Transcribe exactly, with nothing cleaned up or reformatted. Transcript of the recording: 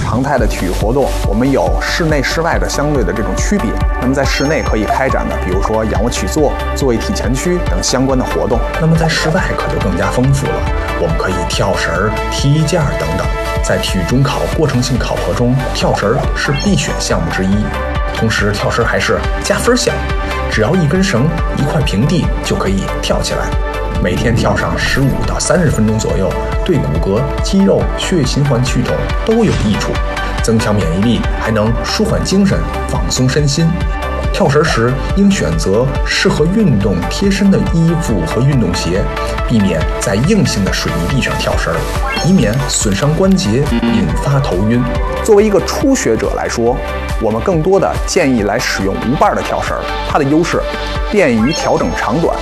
常态的体育活动，我们有室内、室外的相对的这种区别。那么在室内可以开展的，比如说仰卧起坐、坐位体前屈等相关的活动。 那么在室外可就更加丰富了，我们可以跳绳、踢毽等等。在体育中考过程性考核中，跳绳是必选项目之一。同时，跳绳还是加分项目，只要一根绳、一块平地就可以跳起来。每天跳上十五到三十分钟左右，对骨骼、肌肉、血液循环系统都有益处，增强免疫力，还能舒缓精神、放松身心。跳绳时应选择适合运动贴身的衣服和运动鞋，避免在硬性的水泥地上跳绳，以免损伤关节，引发头晕。 作为一个初学者来说，我们更多的建议来使用无伴的跳绳，它的优势便于调整长短，